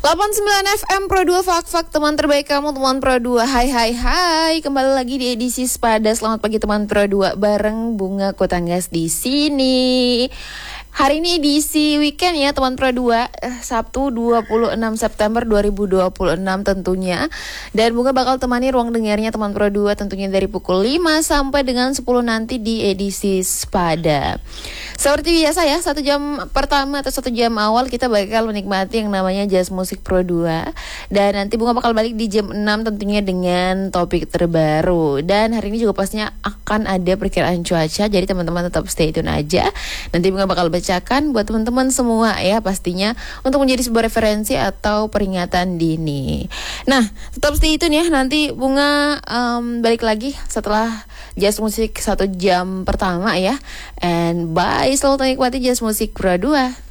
89 FM Pro 2 Fak teman terbaik kamu, teman Pro 2. Hai. Kembali lagi di edisi Sepada. Selamat pagi teman Pro 2 bareng Bunga Kotanggas di sini. Hari ini edisi weekend ya teman Pro 2, Sabtu 26 September 2026 tentunya. Dan Bunga bakal temani ruang dengarnya teman Pro 2 tentunya dari pukul 5 sampai dengan 10 nanti di edisi Sepada. Seperti biasa ya, 1 jam pertama atau 1 jam awal kita bakal menikmati yang namanya Jazz Musik Pro 2. Dan nanti Bunga bakal balik di jam 6 tentunya dengan topik terbaru. Dan hari ini juga pastinya akan ada perkiraan cuaca, jadi teman-teman tetap stay tune aja. Nanti Bunga bakal bacakan buat teman-teman semua ya, pastinya untuk menjadi sebuah referensi atau peringatan dini. Nah, tetap stay tune ya, nanti Bunga balik lagi setelah Jazz Musik 1 jam pertama ya. And bye, selamat menikmati Jazz Musik Pro 2.